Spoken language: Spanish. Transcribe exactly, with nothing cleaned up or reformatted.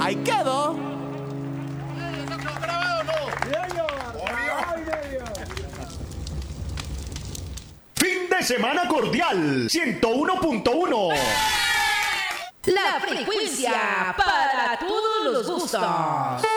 Ahí quedó. Fin de semana cordial, ciento uno punto uno. La frecuencia para todos los gustos.